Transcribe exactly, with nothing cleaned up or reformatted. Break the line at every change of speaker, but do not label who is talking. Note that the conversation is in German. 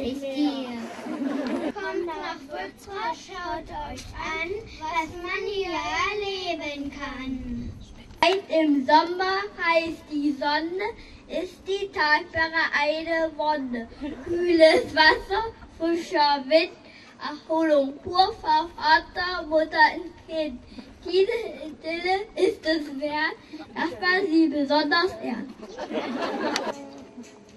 ich dir. Kommt nach Butzbach, schaut euch an, was man hier erleben kann. Weit im Sommer heißt die Sonne, ist die Talsperre eine Wonne. Kühles Wasser, frischer Wind, Erholung pur für Vater, Mutter und Kind. Diese Idylle ist es wert, dass man sie besonders ehrt.